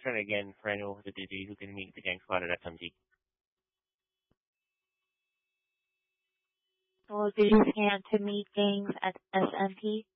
try again for anyone who can meet the gang squad at SMG. Well, did you scan to meet gangs at SMP?